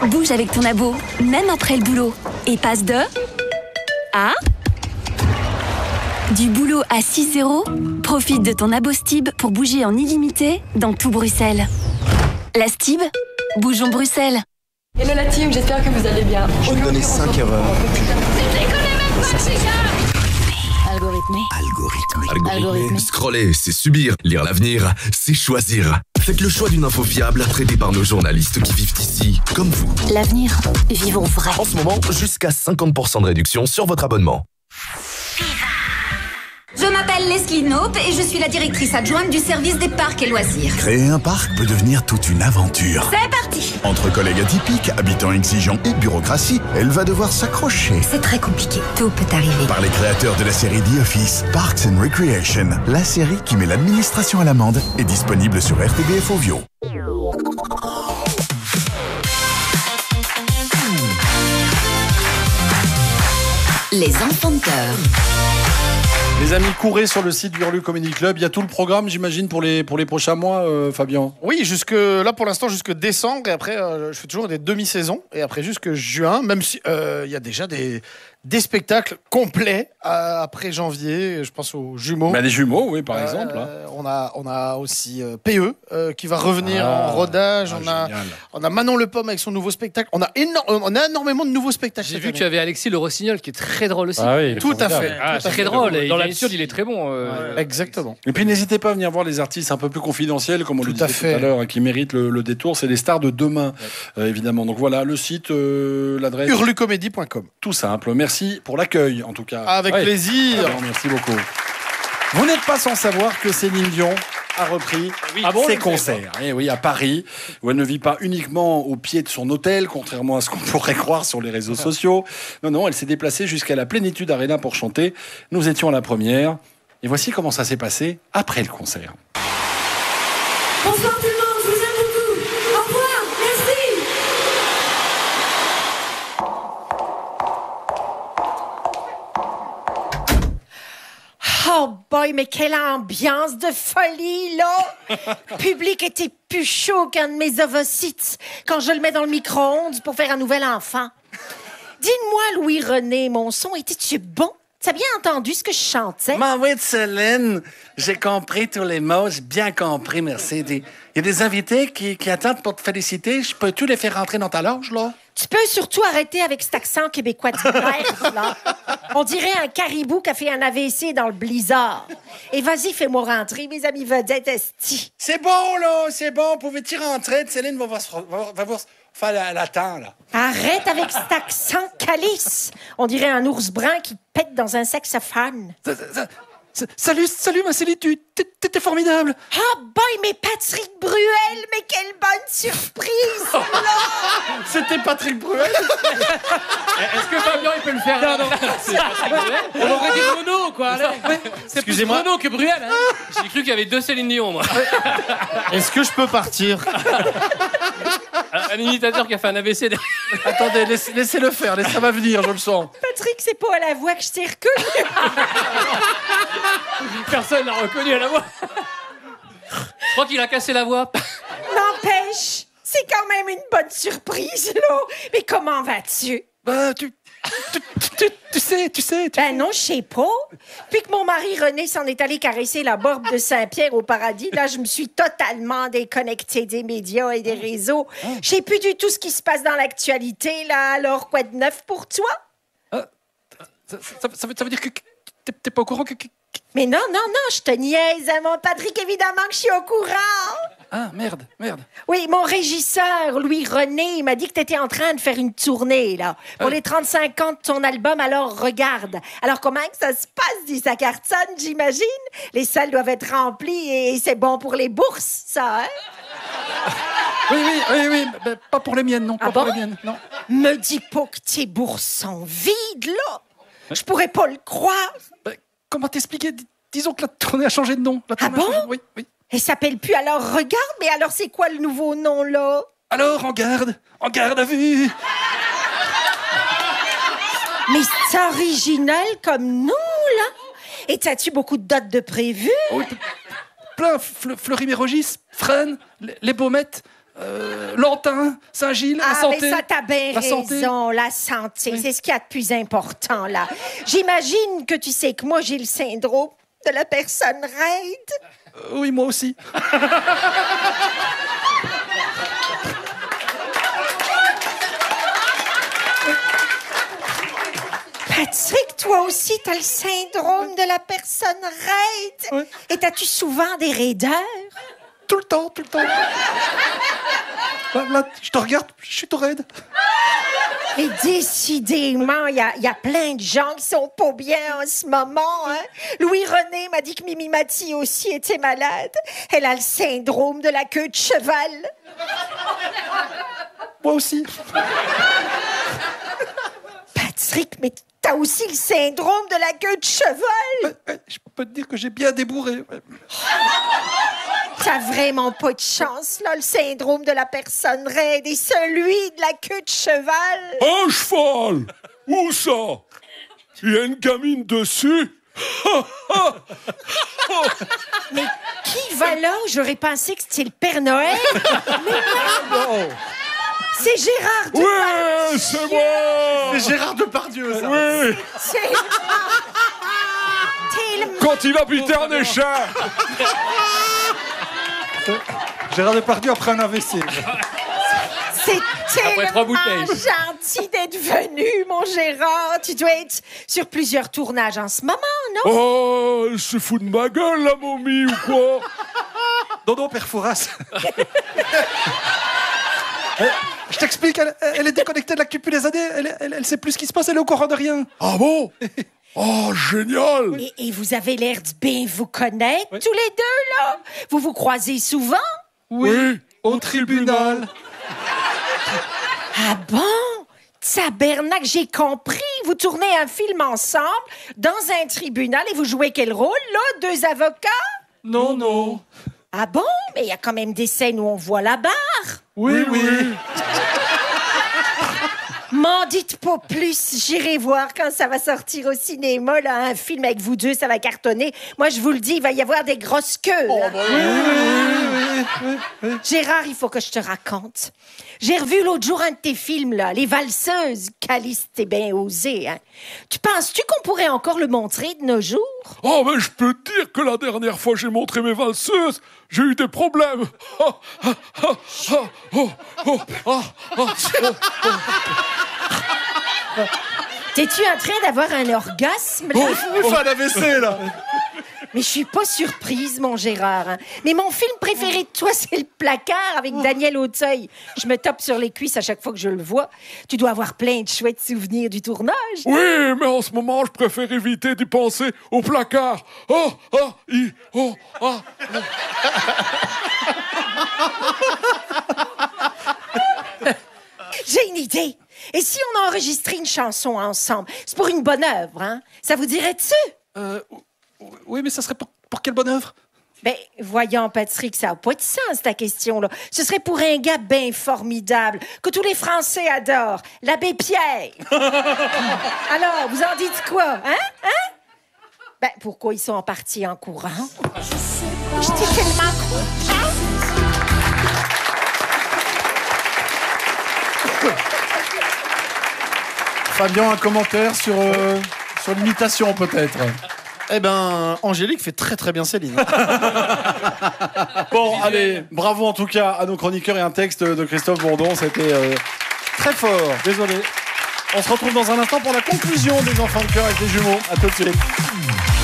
Bouge avec ton abo, même après le boulot. Et passe de... à... du boulot à 6€. Profite de ton abo Stib pour bouger en illimité dans tout Bruxelles. La Stib, bougeons Bruxelles. Hello la team, j'espère que vous allez bien. Je vais donner 5 erreurs. Algorithmé. Scroller, c'est subir. Lire l'avenir, c'est choisir. Faites le choix d'une info fiable, traitée par nos journalistes qui vivent ici, comme vous. L'avenir, vivons vrai. En ce moment, jusqu'à 50% de réduction sur votre abonnement. Je m'appelle Leslie Knope et je suis la directrice adjointe du service des parcs et loisirs. Créer un parc peut devenir toute une aventure. C'est parti! Entre collègues atypiques, habitants exigeants et bureaucratie, elle va devoir s'accrocher. C'est très compliqué, tout peut arriver. Par les créateurs de la série The Office, Parks and Recreation, la série qui met l'administration à l'amende, est disponible sur RTBF Ovio. Les enfants de cœur. Les amis, courez sur le site du Hurlu Comedy Club. Il y a tout le programme, j'imagine, pour les prochains mois, Fabien. Oui, là pour l'instant jusque décembre, et après je fais toujours des demi-saisons, et après jusque juin, même si il y a déjà des spectacles complets après janvier. Je pense aux jumeaux. Les jumeaux, oui, par exemple. On a aussi PE qui va revenir en rodage. On a Manon Le Pomme avec son nouveau spectacle. On a énormément de nouveaux spectacles. J'ai vu que tu avais Alexis Le Rossignol qui est très drôle aussi. Ah oui, tout à fait. Très drôle. Et dans l'absurde, il est très bon. Exactement. Et puis n'hésitez pas à venir voir les artistes un peu plus confidentiels, comme on le disait tout à l'heure, hein, qui méritent le détour. C'est les stars de demain, évidemment. Donc voilà, le site, l'adresse. hurlucomédie.com. Tout simple. Merci pour l'accueil, en tout cas. Avec plaisir. Alors, merci beaucoup. Vous n'êtes pas sans savoir que Céline Dion a repris ses concerts. Et oui, à Paris, où elle ne vit pas uniquement au pied de son hôtel, contrairement à ce qu'on pourrait croire sur les réseaux sociaux. Non, elle s'est déplacée jusqu'à la Plénitude Arena pour chanter. Nous étions à la première. Et voici comment ça s'est passé après le concert. Bonsoir tout le monde, je vous aime beaucoup. Au revoir, merci. Oh boy, mais quelle ambiance de folie, là! Le public était plus chaud qu'un de mes ovocytes quand je le mets dans le micro-ondes pour faire un nouvel enfant. Dis-moi, Louis-René, mon son, était-tu bon? T'as bien entendu ce que je chantais? Oui, Céline, j'ai compris tous les mots, j'ai bien compris, merci. Il y a des invités qui attendent pour te féliciter. Je peux-tu les faire rentrer dans ta loge, là? Tu peux surtout arrêter avec cet accent québécois de merde, là. On dirait un caribou qui a fait un AVC dans le blizzard. Et vas-y, fais-moi rentrer, mes amis vedettes esti. C'est bon, là, c'est bon. Pouvez-tu rentrer? Céline va vous faire l'attendre, là. Arrête avec cet accent calice. On dirait un ours brun qui pète dans un saxophone. Salut, ma Céline, t'étais formidable. Ah, boy, mais Patrick Bruel, mais quelle bonne surprise, là! C'était Patrick Bruel? Est-ce que Fabien, il peut le faire? Non. C'est Patrick Bruel. On aurait dit Renaud, quoi. C'est plus Renaud que Bruel. Hein. J'ai cru qu'il y avait deux Céline Dion, moi. Est-ce que je peux partir? Un imitateur qui a fait un AVC. Attendez, laissez-le faire, ça va venir, je le sens. Patrick, c'est pas à la voix que je t'ai reconnue. Personne l'a reconnu à la voix. Je crois qu'il a cassé la voix. N'empêche, c'est quand même une bonne surprise, là. Mais comment vas-tu? Tu sais. Ben non, je sais pas. Puis que mon mari René s'en est allé caresser la borne de Saint-Pierre au paradis, là, je me suis totalement déconnectée des médias et des réseaux. Je sais plus du tout ce qui se passe dans l'actualité, là. Alors, quoi de neuf pour toi? Ça veut dire que t'es pas au courant que... Mais non, je te niaise, hein, mon Patrick, évidemment que je suis au courant. Ah, merde. Oui, mon régisseur, Louis-René, m'a dit que t'étais en train de faire une tournée, là, pour les 35 ans de ton album, alors regarde. Alors, comment que ça se passe, dit ça cartonne, j'imagine? Les salles doivent être remplies et c'est bon pour les bourses, ça, hein? Oui, mais pas pour les miennes, non. Ah pas bon? pour les miennes, non. Me dis pas que tes bourses sont vides, là. Je pourrais pas le croire. Comment t'expliquer? Disons que la tournée a changé de nom. Ah bon? Oui. Elle s'appelle plus alors Regarde, mais alors c'est quoi le nouveau nom, là? Alors, en garde à vue. Mais c'est original comme nom, là. Et t'as-tu beaucoup de dates de prévues? Oui, plein. Fleury-Mérogis, Fresnes, les Baumettes, Lantin, Saint-Gilles, la santé. Mais ça, t'as bien La santé. raison, la santé. Oui. C'est ce qu'il y a de plus important, là. J'imagine que tu sais que moi, j'ai le syndrome de la personne raide. Oui, moi aussi. Patrick, toi aussi, t'as le syndrome de la personne raide. Oui. Et t'as-tu souvent des raideurs? Tout le temps. Là, je te regarde, je suis tout raide. Et décidément, il y a plein de gens qui sont pas bien en ce moment. Hein? Louis-René m'a dit que Mimi Mati aussi était malade. Elle a le syndrome de la queue de cheval. Moi aussi. Patrick, mais t'as aussi le syndrome de la queue de cheval. Je peux te dire que j'ai bien débourré. T'as vraiment pas de chance, là, le syndrome de la personne raide et celui de la queue de cheval. Un cheval! Où ça? Il y a une gamine dessus? Mais qui va là? J'aurais pensé que c'était le Père Noël. Mais non! C'est Gérard Depardieu. Ouais, c'est moi! C'est Gérard Depardieu, ça. Oui! C'est... Quand il habitait en échelle! Gérard Depardieu après un AVC. C'est Après 3 bouteilles. tellement gentil d'être venu, mon Gérard. Tu dois être sur plusieurs tournages en ce moment, non? Oh, elle se fout de ma gueule, la momie, ou quoi? Non, Père Fouras. Je t'explique, elle est déconnectée de l'actu depuis des années. Elle sait plus ce qui se passe, elle est au courant de rien. Ah bon? Oh, génial! Et vous avez l'air de bien vous connaître, tous les deux, là. Vous vous croisez souvent? Oui, au tribunal. Ah bon? Tabernacle, j'ai compris. Vous tournez un film ensemble dans un tribunal et vous jouez quel rôle, là? 2 avocats? Non. Ah bon? Mais il y a quand même des scènes où on voit la barre. Oui. M'en dites pas plus. J'irai voir quand ça va sortir au cinéma, là, un film avec vous deux, ça va cartonner. Moi, je vous le dis, il va y avoir des grosses queues. Là. Oui. Gérard, il faut que je te raconte. J'ai revu l'autre jour un de tes films, là, Les Valseuses. Calice, t'es bien osé, hein? Tu penses-tu qu'on pourrait encore le montrer de nos jours? Oh, mais je peux te dire que la dernière fois j'ai montré mes valseuses, j'ai eu des problèmes. T'es-tu en train d'avoir un orgasme, là? Il fait un AVC, là. Mais je suis pas surprise, mon Gérard. Hein. Mais mon film préféré de toi, c'est Le Placard avec Daniel Auteuil. Je me tape sur les cuisses à chaque fois que je le vois. Tu dois avoir plein de chouettes souvenirs du tournage. Oui, mais en ce moment, je préfère éviter d'y penser au placard. J'ai une idée. Et si on enregistrait une chanson ensemble? C'est pour une bonne œuvre, hein? Ça vous dirait-tu? Oui, mais ça serait pour quelle bonne œuvre? Ben, voyons, Patrick, ça n'a pas de sens, ta question-là. Ce serait pour un gars bien formidable, que tous les Français adorent, l'abbé Pierre. Alors, vous en dites quoi, hein? Ben, pourquoi ils sont partis en courant? J'étais tellement contente. Fabien, un commentaire sur l'imitation, peut-être? Eh ben, Angélique fait très très bien Céline. Bon, allez, bravo en tout cas à nos chroniqueurs et un texte de Christophe Bourdon, c'était très fort. Désolé. On se retrouve dans un instant pour la conclusion des Enfants de cœur avec les jumeaux. À tout de suite.